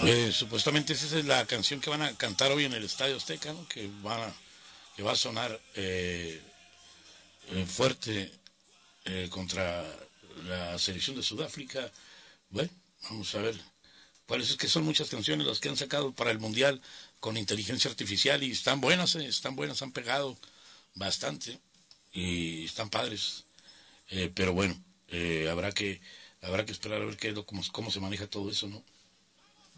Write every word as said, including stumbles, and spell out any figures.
Eh, supuestamente esa es la canción que van a cantar hoy en el Estadio Azteca, ¿no? Que va a, que va a sonar eh, eh, fuerte eh, contra la selección de Sudáfrica. Bueno, vamos a ver cuáles es que son muchas canciones las que han sacado para el Mundial con inteligencia artificial y están buenas, eh, están buenas, han pegado bastante y están padres. Eh, pero bueno, eh, habrá que habrá que esperar a ver qué es lo, cómo, cómo se maneja todo eso, ¿no?